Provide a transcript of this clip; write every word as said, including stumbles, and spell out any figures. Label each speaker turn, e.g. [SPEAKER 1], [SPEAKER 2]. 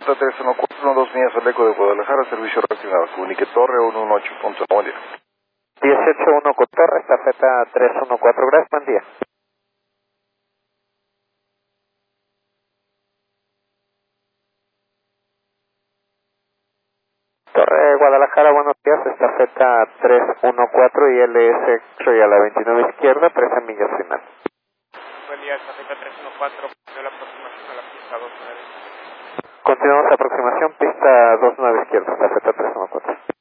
[SPEAKER 1] Estafeta tres uno cuatro uno dos Millas al Eco de Guadalajara, servicio reaccionado. Comunique Torre uno uno ocho punto buen día.
[SPEAKER 2] dieciocho uno con Torre, estafeta tres uno cuatro, gracias, buen día. Torre Guadalajara, buenos días, estafeta tres uno cuatro y L S soy a la veintinueve izquierda, trece millas final.
[SPEAKER 3] Buen día, estafeta tres uno cuatro, de la aproximación a la pista dos nueve.
[SPEAKER 2] Continuamos aproximación, pista dos nueve izquierda, estafeta tres uno cuatro.